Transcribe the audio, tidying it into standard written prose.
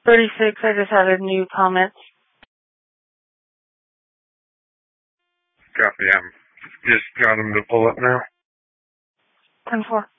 36, I just added new comments. Copy. Just got them to pull up now. 10-4.